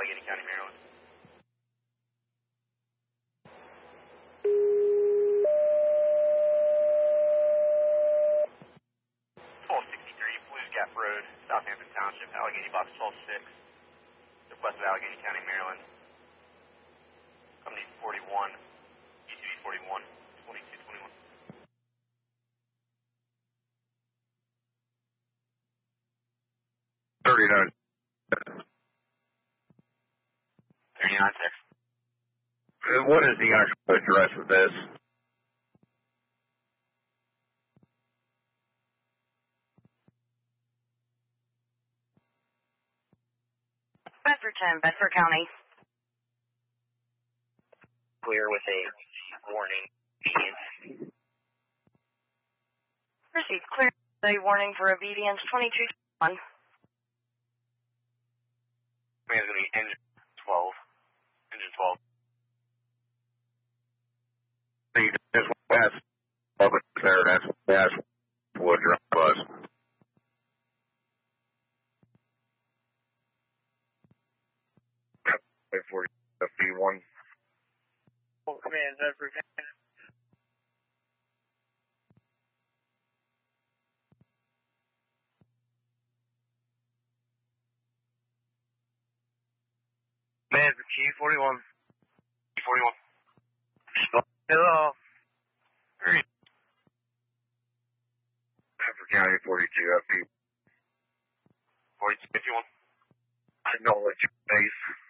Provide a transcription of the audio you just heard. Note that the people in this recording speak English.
Allegheny County, Maryland. Blues Gap Road, Southampton Township, Allegheny Box 126, west of Allegheny County, Maryland. Company 41, UCB 41, 2221. 39. 39-6. What is the actual address of this? Bedfordton, Bedford County. Clear with a warning. Received clear with a warning for obedience 2221. Command is going to be engine 12. Engine 12. You just that's over there. That's what drop us. Wait for the B1. Command, Bedford County. Man, for Q41. Q41. Hello. Great. Bedford County 42 FP. 42, 51. Acknowledge your base.